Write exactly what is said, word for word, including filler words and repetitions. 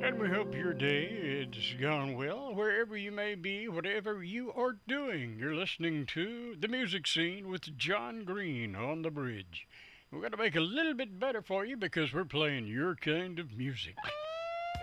And we hope your day has gone well, wherever you may be, whatever you are doing. You're listening to The Music Scene with John Green on the bridge. We're going to make it a little bit better for you because we're playing your kind of music.